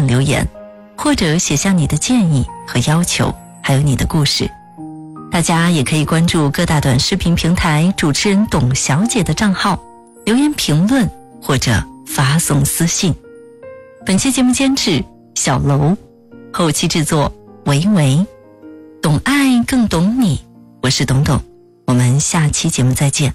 上留言，或者写下你的建议和要求，还有你的故事。大家也可以关注各大短视频平台主持人董小姐的账号，留言评论或者发送私信。本期节目监制小楼，后期制作维维，懂爱更懂你，我是董董，我们下期节目再见。